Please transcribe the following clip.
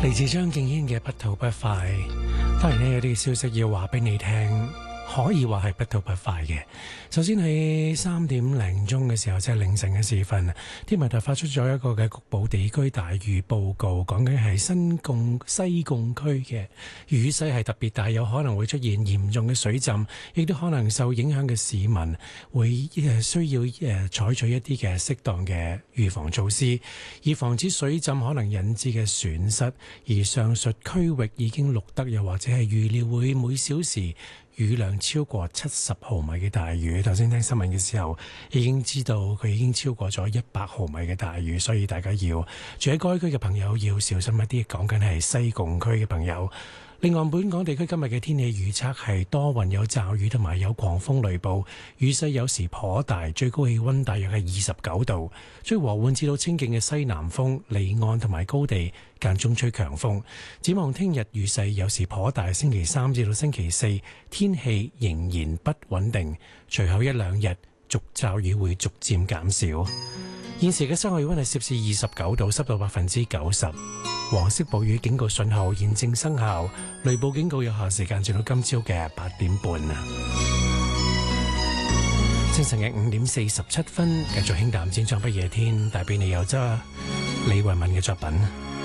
嚟自張敬軒嘅不吐不快，當然呢，有啲消息要話俾你聽，可以話係不吐不快嘅。首先喺3點零鐘嘅時候，即係凌晨嘅時分，天文台發出咗一個嘅局部地區大雨報告，講緊係西貢區嘅雨勢係特別大，有可能會出現嚴重嘅水浸，亦都可能受影響嘅市民會需要採取一啲嘅適當嘅預防措施，以防止水浸可能引致嘅損失。而上述區域已經錄得又或者係預料會每小時雨量超過70毫米嘅大雨。頭先聽新聞嘅時候已經知道佢已經超過咗100毫米嘅大雨，所以大家要住喺該區嘅朋友要小心一啲。講緊係西貢區嘅朋友。另外，本港地區今日嘅天氣預測係多雲有驟雨同埋有狂風雷暴，雨勢有時頗大，最高氣溫大約係29度，吹和緩至到清勁嘅西南風，離岸同埋高地間中吹強風。展望聽日雨勢有時頗大，星期3至到星期4天氣仍然不穩定，隨後1-2日驟雨會逐漸減少。現時嘅室外氣溫係攝氏29度，濕度90%。黃色暴雨警告信號現正生效，雷暴警告有效時間至到今朝嘅8點半啊！清晨嘅5點47分，繼續輕淡淺唱不夜天，帶俾你有李慧敏嘅作品。